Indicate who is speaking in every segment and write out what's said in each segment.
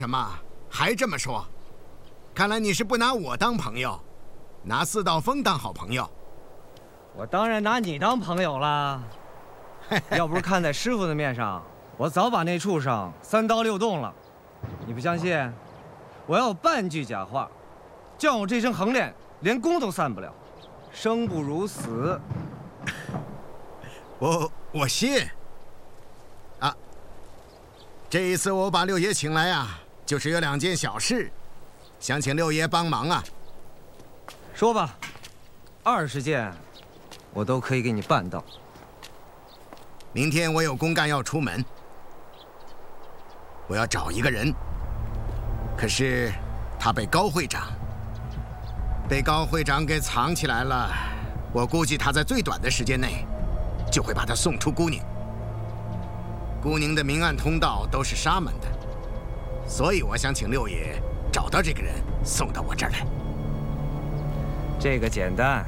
Speaker 1: 什么？还这么说？看来你是不拿我当朋友，拿四道风当好朋友。
Speaker 2: 我当然拿你当朋友啦。要不是看在师傅的面上，我早把那畜生3刀6洞了。你不相信？我要有半句假话，叫我这身横练连功都散不了，生不如死。
Speaker 1: 我信。啊，这一次我把六爷请来啊，就是有2件小事，想请六爷帮忙啊。
Speaker 2: 说吧，20件，我都可以给你办到。
Speaker 1: 明天我有公干要出门，我要找一个人，可是他被高会长给藏起来了。我估计他在最短的时间内就会把他送出孤宁。孤宁的明暗通道都是沙门的，所以我想请六爷找到这个人，送到我这儿来。
Speaker 2: 这个简单。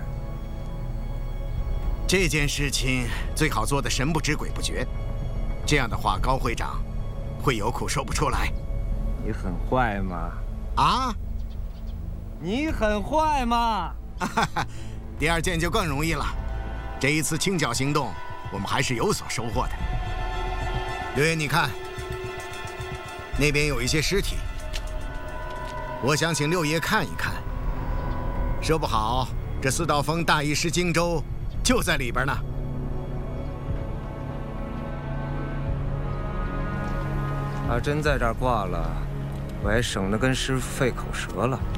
Speaker 1: 这件事情最好做得神不知鬼不觉，这样的话高会长会有苦说不出来。
Speaker 2: 你很坏吗？
Speaker 1: 啊？
Speaker 2: 你很坏吗？
Speaker 1: 第2件就更容易了。这一次清剿行动，我们还是有所收获的。六爷，你看，那边有一些尸体，我想请六爷看一看。说不好，这4道风大医师荆州就在里边呢。
Speaker 2: 他真在这儿挂了，我还省得跟师傅费口舌了。